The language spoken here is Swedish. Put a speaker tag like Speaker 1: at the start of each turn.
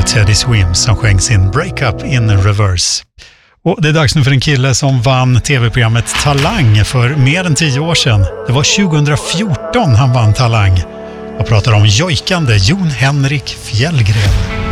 Speaker 1: Teddy Swims som sjöng sin Breakup in Reverse. Och det är dags nu för en kille som vann tv-programmet Talang för mer än 10 år sedan. Det var 2014 han vann Talang. Jag pratar om jojkande Jon Henrik Fjällgren.